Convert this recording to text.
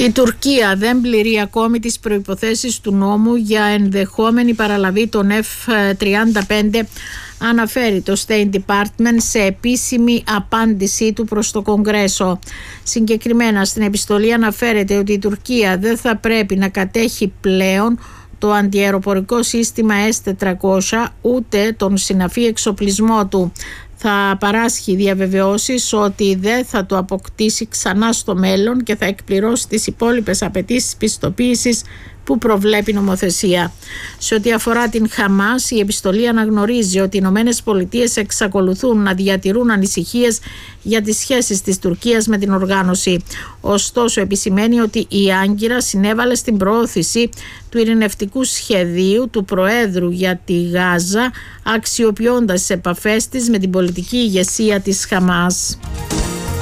Η Τουρκία δεν πληρεί ακόμη τις προϋποθέσεις του νόμου για ενδεχόμενη παραλαβή των F-35, αναφέρει το State Department σε επίσημη απάντησή του προς το Κογκρέσο. Συγκεκριμένα στην επιστολή αναφέρεται ότι η Τουρκία δεν θα πρέπει να κατέχει πλέον το αντιαεροπορικό σύστημα S-400 ούτε τον συναφή εξοπλισμό του. Θα παράσχει διαβεβαιώσεις ότι δεν θα το αποκτήσει ξανά στο μέλλον και θα εκπληρώσει τις υπόλοιπες απαιτήσεις πιστοποίησης που προβλέπει η νομοθεσία. Σε ό,τι αφορά την Χαμάς, η επιστολή αναγνωρίζει ότι οι Ηνωμένες Πολιτείες εξακολουθούν να διατηρούν ανησυχίες για τις σχέσεις της Τουρκίας με την οργάνωση. Ωστόσο, επισημαίνει ότι η Άγκυρα συνέβαλε στην προώθηση του ειρηνευτικού σχεδίου του Προέδρου για τη Γάζα, αξιοποιώντας τις επαφές της με την πολιτική ηγεσία της Χαμάς.